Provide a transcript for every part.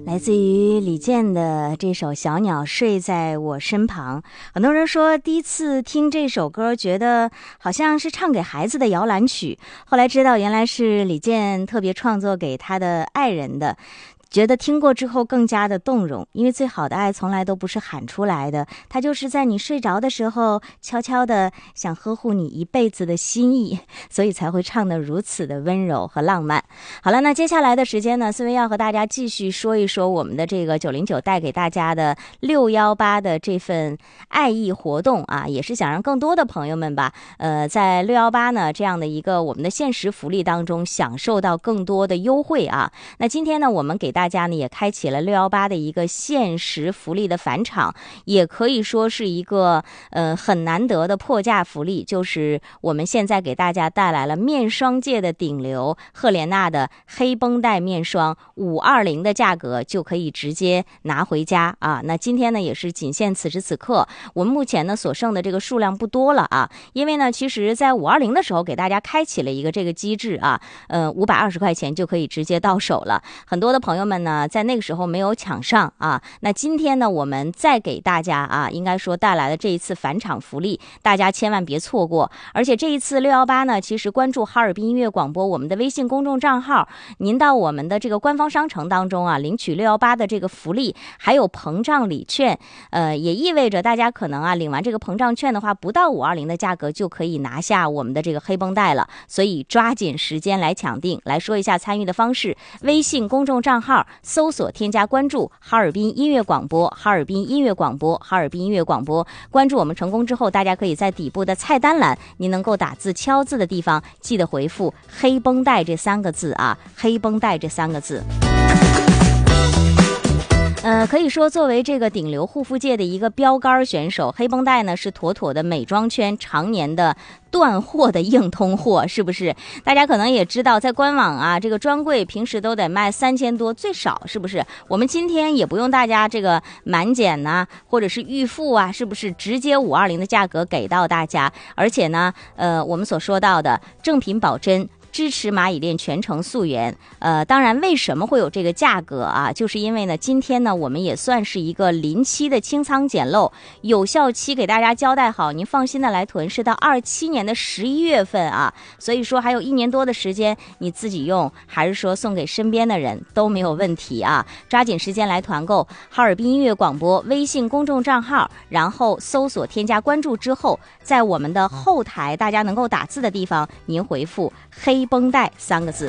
来自于李健的这首《小鸟睡在我身旁》。很多人说第一次听这首歌觉得好像是唱给孩子的摇篮曲，后来知道原来是李健特别创作给他的爱人的，觉得听过之后更加的动容，因为最好的爱从来都不是喊出来的，它就是在你睡着的时候悄悄的想呵护你一辈子的心意，所以才会唱得如此的温柔和浪漫。好了，那接下来的时间呢，思维要和大家继续说一说我们的这个909带给大家的618的这份爱意活动啊，也是想让更多的朋友们吧，在618呢这样的一个我们的限时福利当中享受到更多的优惠啊。那今天呢，我们给大家呢也开启了618的一个限时福利的返场，也可以说是一个很难得的破价福利，就是我们现在给大家带来了面霜界的顶流赫莲娜的黑绷带面霜520的价格就可以直接拿回家啊。那今天呢也是仅限此时此刻，我们目前呢所剩的这个数量不多了啊，因为呢其实在520的时候给大家开启了一个这个机制啊，520块钱就可以直接到手了，很多的朋友们呢在那个时候没有抢上啊。那今天呢我们再给大家啊，应该说带来了这一次返场福利，大家千万别错过。而且这一次618呢，其实关注哈尔滨音乐广播我们的微信公众账号，您到我们的这个官方商城当中啊，领取618的这个福利，还有膨胀礼券，也意味着大家可能啊领完这个膨胀券的话，不到520的价格就可以拿下我们的这个黑绷带了，所以抓紧时间来抢定。来说一下参与的方式，微信公众账号搜索添加关注哈尔滨音乐广播，哈尔滨音乐广播，哈尔滨音乐广播，关注我们成功之后，大家可以在底部的菜单栏，您能够打字敲字的地方记得回复黑绷带这3个字啊，黑绷带这3个字。可以说作为这个顶流护肤界的一个标杆选手，黑绷带呢是妥妥的美妆圈常年的断货的硬通货，是不是？大家可能也知道，在官网啊这个专柜平时都得卖3000多最少，是不是？我们今天也不用大家这个满减呐，或者是预付啊，是不是直接520的价格给到大家？而且呢我们所说到的正品保真，支持蚂蚁链全程溯源。当然为什么会有这个价格啊，就是因为呢今天呢我们也算是一个临期的清仓捡漏，有效期给大家交代好，您放心的来囤，是到27年的11月份啊，所以说还有1年多的时间，你自己用还是说送给身边的人都没有问题啊，抓紧时间来团购哈尔滨音乐广播微信公众账号，然后搜索添加关注之后，在我们的后台大家能够打字的地方，您回复黑绷带3个字。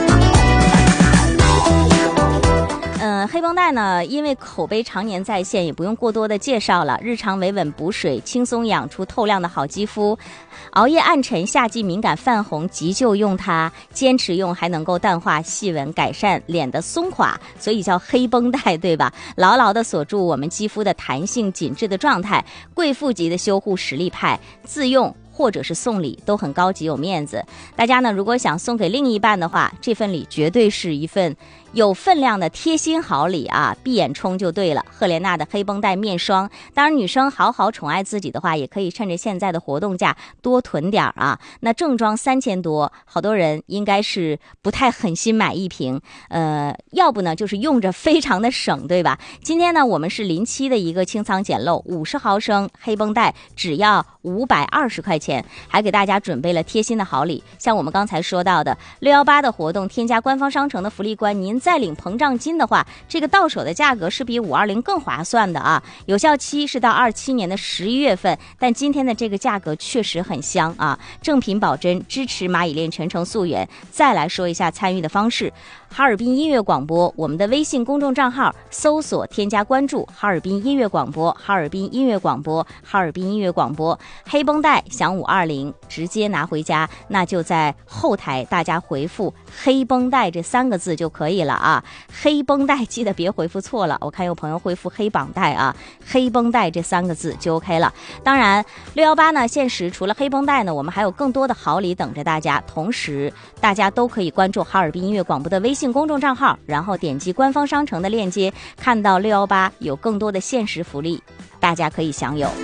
黑绷带呢，因为口碑常年在线，也不用过多的介绍了。日常维稳补水，轻松养出透亮的好肌肤。熬夜暗沉、夏季敏感泛红，急就用它，坚持用还能够淡化细纹，改善脸的松垮，所以叫黑绷带，对吧？牢牢的锁住我们肌肤的弹性紧致的状态，贵妇级的修护实力派，自用或者是送礼都很高级有面子。大家呢如果想送给另一半的话，这份礼绝对是一份有分量的贴心好礼啊，闭眼冲就对了。赫莲娜的黑绷带面霜，当然女生好好宠爱自己的话，也可以趁着现在的活动价多囤点啊。那正装3000多，好多人应该是不太狠心买一瓶，要不呢就是用着非常的省，对吧？今天呢我们是临期的一个清仓捡漏，50毫升黑绷带只要520块钱，还给大家准备了贴心的好礼，像我们刚才说到的618的活动，添加官方商城的福利关，您再领膨胀金的话，这个到手的价格是比520更划算的啊。有效期是到27年的11月份，但今天的这个价格确实很香啊，正品保真，支持蚂蚁链全程溯源。再来说一下参与的方式，哈尔滨音乐广播我们的微信公众账号搜索添加关注哈尔滨音乐广播，哈尔滨音乐广播，哈尔滨音乐广播，黑绷带享520直接拿回家，那就在后台大家回复黑绷带这3个字就可以了啊。黑绷带记得别回复错了，我看有朋友回复黑绑带啊，黑绷带这3个字就 OK 了。当然618呢限时除了黑绷带呢，我们还有更多的好礼等着大家，同时大家都可以关注哈尔滨音乐广播的微信公众账号，然后点击官方商城的链接，看到618有更多的限时福利，大家可以享有。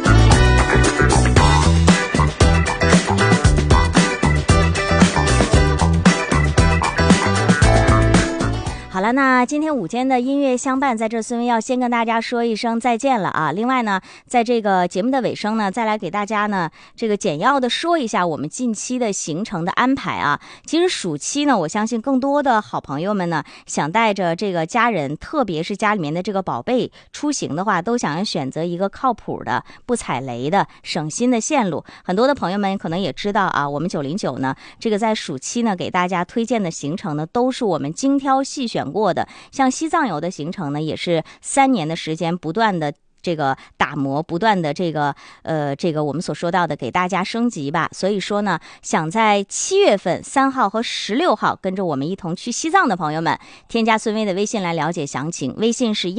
好了，那今天午间的音乐相伴，在这孙薇要先跟大家说一声再见了啊。另外呢，在这个节目的尾声呢，再来给大家呢这个简要的说一下我们近期的行程的安排啊。其实暑期呢，我相信更多的好朋友们呢，想带着这个家人，特别是家里面的这个宝贝出行的话，都想要选择一个靠谱的、不踩雷的、省心的线路。很多的朋友们可能也知道啊，我们909呢，这个在暑期呢给大家推荐的行程呢，都是我们精挑细选过的。像西藏游的行程呢，也是3年的时间不断的这个打磨，不断的这个我们所说到的给大家升级吧。所以说呢，想在7月份3号和16号跟着我们一同去西藏的朋友们，添加孙薇的微信来了解详情。微信是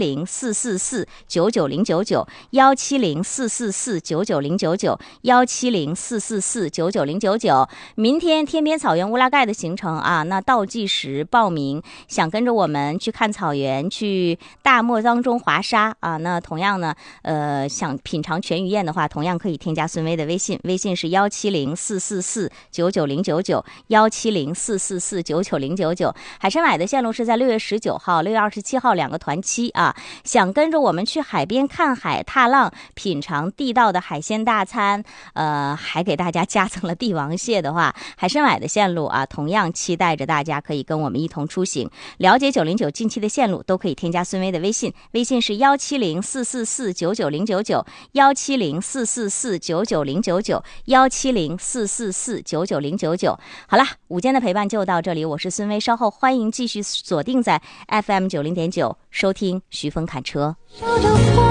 17044990999，170449999，170449999。明天天边草原乌拉盖的行程啊，那倒计时报名，想跟着我们去看草原，去大漠当中滑沙啊，那同样呢，想品尝全鱼宴的话，同样可以添加孙薇的微信，微信是17044499099，17044499099。海参崴的线路是在6月19号、6月27号2个团期啊。想跟着我们去海边看海、踏浪、品尝地道的海鲜大餐，还给大家加赠了帝王蟹的话，海参崴的线路啊，同样期待着大家可以跟我们一同出行。了解909近期的线路，都可以添加孙薇的微信，微信是17044999099，17044999099，17044999099。好了，午间的陪伴就到这里，我是孙薇，稍后欢迎继续锁定在 FM90.9收听徐峰侃车。